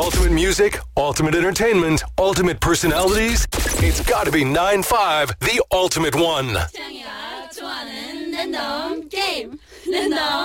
ultimate music, ultimate entertainment, ultimate personalities, it's got to be 9-5, the ultimate one. 창이가 좋아하는 랜덤 게임. 랜덤